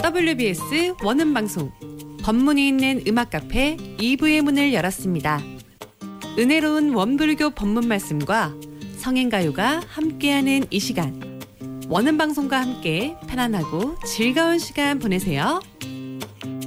WBS 원음방송 법문이 있는 음악 카페 2부의 문을 열었습니다. 은혜로운 원불교 법문 말씀과 성인가요가 함께하는 이 시간, 원음방송과 함께 편안하고 즐거운 시간 보내세요.